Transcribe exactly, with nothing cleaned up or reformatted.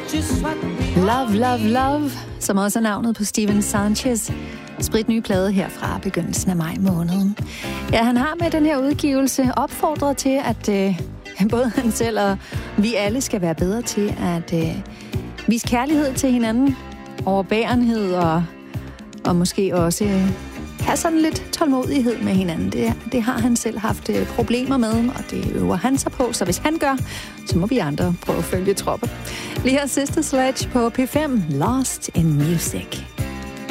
Love, Love, Love, som også er navnet på Steven Sanchez spritnye plade her fra begyndelsen af maj måned. Ja, han har med den her udgivelse opfordret til, at øh, både han selv og vi alle skal være bedre til at øh, vise kærlighed til hinanden, overbærenhed og, og måske også øh, have sådan lidt tålmodighed med hinanden. Det, det har han selv haft øh, problemer med, og det øver han sig på, så hvis han gør, så må vi andre prøve at følge troppen. Lige her Sister Sledge på P fem, Lost in Music.